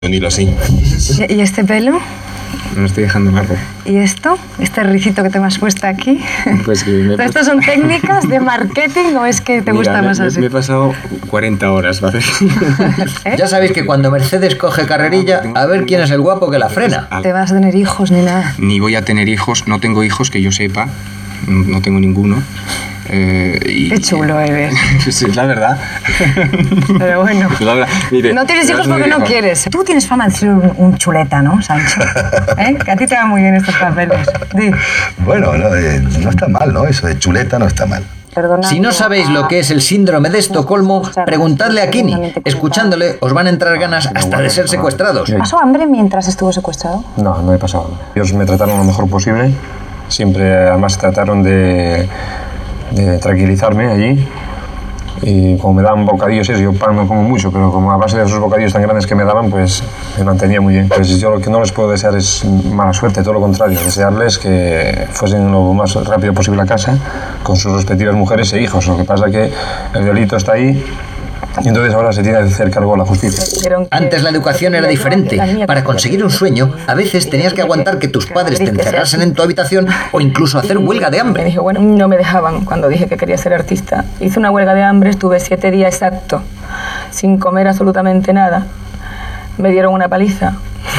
Venir así. ¿Y este pelo? Me lo estoy dejando largo. ¿Y esto? ¿Este ricito que te me has puesto aquí? Pues que ¿Estas son técnicas de marketing o es que te gusta más así? Me he pasado 40 horas, ¿vale? ¿Eh? Ya sabéis que cuando Mercedes coge carrerilla, a ver quién es el guapo que la frena. ¿Te vas a tener hijos ni nada? Ni voy a tener hijos, no tengo hijos que yo sepa, no tengo ninguno. Qué chulo eres. Sí, es la verdad. Pero bueno. La verdad. Mire, no tienes hijos porque no quieres. Tú tienes fama de ser un chuleta, ¿no, Sancho? ¿Eh? Que a ti te van muy bien estos papeles. Di. Bueno, no está mal, ¿no? Eso de chuleta no está mal. Perdona, Si no sabéis lo que es el síndrome de Estocolmo, preguntadle a Kini. Escuchándole os van a entrar ganas hasta de ser secuestrados. ¿Pasó hambre mientras estuvo secuestrado? No he pasado hambre. Ellos me trataron lo mejor posible. Siempre, además, trataron de tranquilizarme allí. Y como me daban bocadillos, yo pan no como mucho, pero como a base de esos bocadillos tan grandes que me daban, pues me mantenía muy bien. Pues yo lo que no les puedo desear es mala suerte, todo lo contrario, desearles que fuesen lo más rápido posible a casa con sus respectivas mujeres e hijos. Lo que pasa es que el delito está ahí y entonces ahora se tiene que hacer cargo a la justicia. Antes la educación era diferente. Para conseguir un sueño, a veces tenías que aguantar que tus padres te encerrasen en tu habitación o incluso hacer huelga de Me hambre. dije, bueno, no me dejaban cuando dije que quería ser artista. Hice una huelga de hambre, estuve 7 días exactos, sin comer absolutamente nada. Me dieron una paliza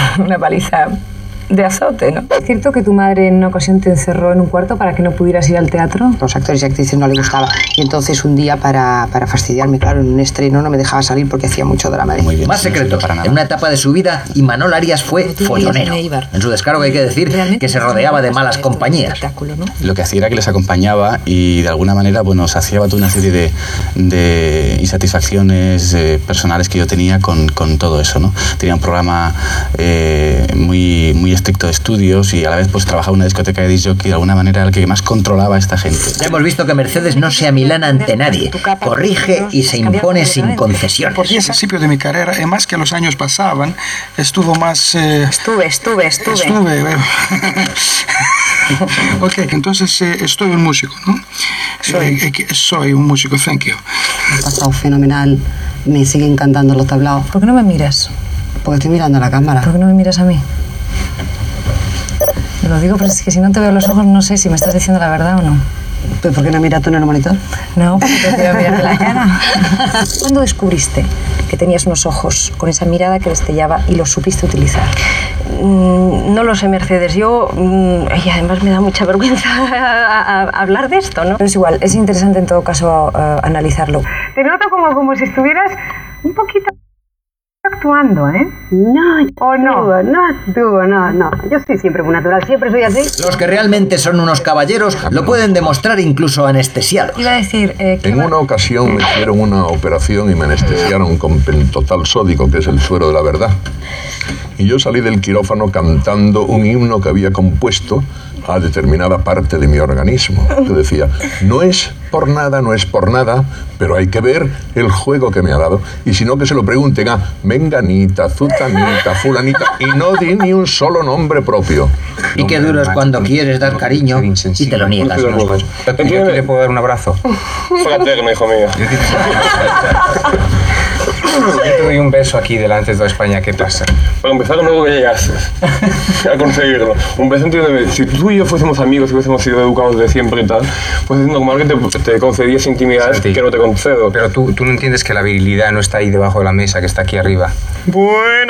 de azote, ¿no? ¿Es cierto que tu madre en una ocasión te encerró en un cuarto para que no pudieras ir al teatro? Los actores y actrices no le gustaba. Y entonces un día, para fastidiarme, claro, en un estreno no me dejaba salir porque hacía mucho drama. Muy bien, Más secretos. En una etapa de su vida, Imanol Arias fue follonero. En su descargo hay que decir que se rodeaba de malas compañías. Lo que hacía era que les acompañaba y de alguna manera, bueno, saciaba toda una serie de insatisfacciones personales que yo tenía con todo eso, ¿no? Tenía un programa muy estricto de estudios y a la vez pues trabajaba en una discoteca de disc jockey, de alguna manera era el que más controlaba a esta gente. Ya hemos visto que Mercedes no se amilana ante nadie. Corrige y se impone sin concesiones. Porque al principio de mi carrera, y más que los años pasaban, estuvo más... Estuve. Ok, entonces estoy un músico, ¿no? Soy un músico, thank you. Me ha pasado fenomenal. Me siguen cantando los tablaos. ¿Por qué no me miras? Porque estoy mirando a la cámara. ¿Por qué no me miras a mí? Te lo digo, pero es que si no te veo los ojos no sé si me estás diciendo la verdad o no. ¿Pero por qué no miras tú en el monitor? No, porque prefiero mirarte la cara. ¿Cuándo descubriste que tenías unos ojos con esa mirada que destellaba y los supiste utilizar? No lo sé, Mercedes. Yo... y además me da mucha vergüenza hablar de esto, ¿no? Pero es igual, es interesante en todo caso analizarlo. Te noto como si estuvieras un poquito actuando, ¿eh? No, ¿o no? No actúo, no. Yo soy siempre muy natural, siempre soy así. Los que realmente son unos caballeros lo pueden demostrar incluso anestesiados. Iba a decir... En una ocasión me hicieron una operación y me anestesiaron con pentotal sódico, que es el suero de la verdad. Y yo salí del quirófano cantando un himno que había compuesto a determinada parte de mi organismo, que decía, no es por nada, pero hay que ver el juego que me ha dado. Y si no, que se lo pregunten a menganita, zutanita, fulanita, y no di ni un solo nombre propio. Y qué duro es cuando quieres dar cariño y te lo niegas. Yo te puedo dar un abrazo. Fraterno, hijo mío. Yo te doy un beso aquí delante de toda España, ¿qué pasa? Para empezar, no que llegaste a conseguirlo. Un beso, entiéndeme, si tú y yo fuésemos amigos y hubiésemos sido educados de siempre y tal, pues es normal que te concediese intimidades que no te concedo. Pero tú no entiendes que la virilidad no está ahí debajo de la mesa, que está aquí arriba. Buena.